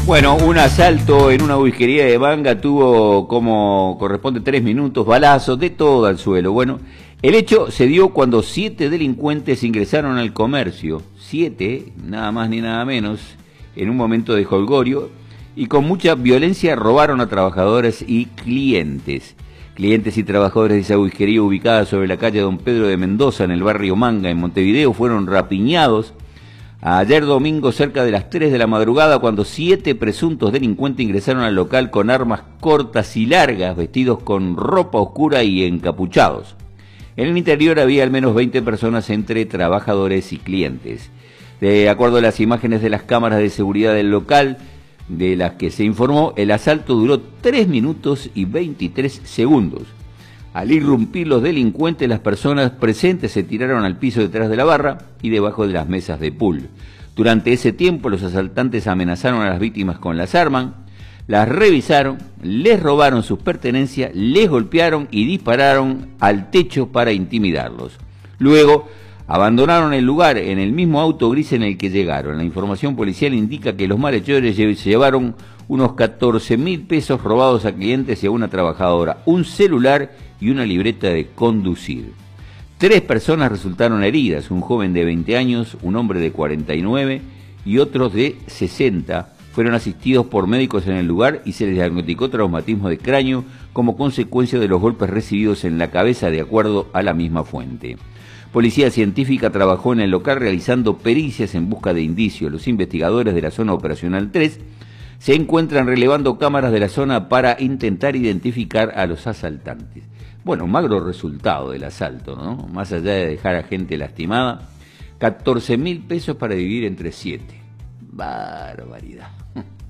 Bueno, un asalto en una whiskería de Banga tuvo como corresponde 3 minutos, balazos, de todo al suelo. Bueno, el hecho se dio cuando 7 delincuentes ingresaron al comercio, 7, nada más ni nada menos, en un momento de jolgorio, y con mucha violencia robaron a trabajadores y clientes. Clientes y trabajadores de esa whiskería ubicada sobre la calle Don Pedro de Mendoza, en el barrio Manga, en Montevideo, fueron rapiñados ayer domingo cerca de las 3 de la madrugada, cuando 7 presuntos delincuentes ingresaron al local con armas cortas y largas, vestidos con ropa oscura y encapuchados. En el interior había al menos 20 personas entre trabajadores y clientes. De acuerdo a las imágenes de las cámaras de seguridad del local, de las que se informó, el asalto duró 3 minutos y 23 segundos. Al irrumpir los delincuentes, las personas presentes se tiraron al piso detrás de la barra y debajo de las mesas de pool. Durante ese tiempo, los asaltantes amenazaron a las víctimas con las armas, las revisaron, les robaron sus pertenencias, les golpearon y dispararon al techo para intimidarlos. Luego, abandonaron el lugar en el mismo auto gris en el que llegaron. La información policial indica que los malhechores se llevaron unos 14.000 pesos robados a clientes y a una trabajadora, un celular y una libreta de conducir. 3 personas resultaron heridas, un joven de 20 años, un hombre de 49 y otros de 60. Fueron asistidos por médicos en el lugar y se les diagnosticó traumatismo de cráneo como consecuencia de los golpes recibidos en la cabeza, de acuerdo a la misma fuente. Policía científica trabajó en el local realizando pericias en busca de indicios. Los investigadores de la zona operacional 3 se encuentran relevando cámaras de la zona para intentar identificar a los asaltantes. Bueno, magro resultado del asalto, ¿no? Más allá de dejar a gente lastimada, 14.000 pesos para dividir entre 7. Barbaridad.